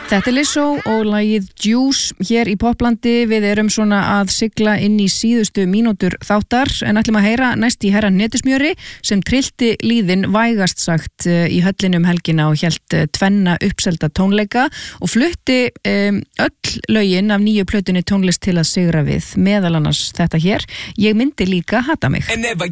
Þetta Lizzo og lagið Juice hér í Poplandi. Við erum svona að sigla inn í síðustu mínútur þáttar en ætlum að heyra næst í herra Netismjöri sem trillti líðin vægast sagt í höllinum helgina og hélt tvenna uppselda tónleika og flutti öll lögin af nýju plötunni Tónlist til að sigra við, meðal annars þetta hér, Ég myndi líka hata mig.